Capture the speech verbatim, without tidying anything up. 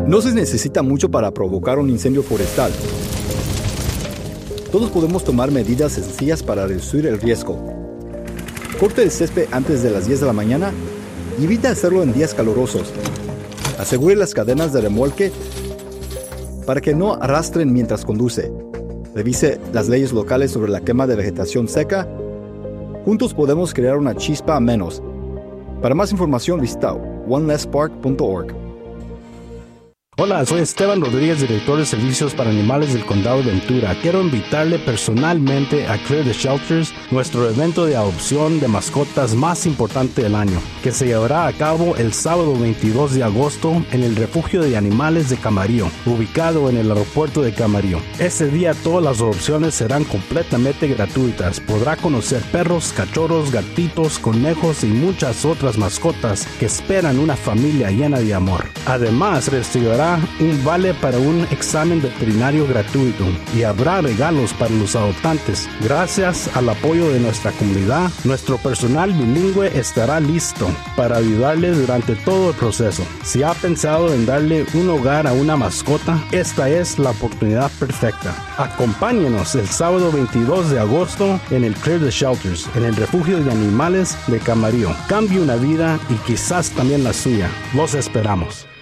No se necesita mucho para provocar un incendio forestal. Todos podemos tomar medidas sencillas para reducir el riesgo. Corte el césped antes de las diez de la mañana y evita hacerlo en días calurosos. Asegure las cadenas de remolque para que no arrastren mientras conduce. Revise las leyes locales sobre la quema de vegetación seca. Juntos podemos crear una chispa menos. Para más información visita one less spark punto org. Hola, soy Esteban Rodríguez, director de servicios para animales del Condado de Ventura. Quiero invitarle personalmente a Clear the Shelters, nuestro evento de adopción de mascotas más importante del año, que se llevará a cabo el sábado veintidós de agosto en el Refugio de Animales de Camarillo, ubicado en el aeropuerto de Camarillo. Ese día todas las adopciones serán completamente gratuitas. Podrá conocer perros, cachorros, gatitos, conejos y muchas otras mascotas que esperan una familia llena de amor. Además, recibirá un vale para un examen veterinario gratuito y habrá regalos para los adoptantes. Gracias al apoyo de nuestra comunidad, nuestro personal bilingüe estará listo para ayudarle durante todo el proceso. Si ha pensado en darle un hogar a una mascota, esta es la oportunidad perfecta. Acompáñenos el sábado veintidós de agosto en el Clear the Shelters, en el Refugio de Animales de Camarillo. Cambie una vida y quizás también la suya. Los esperamos.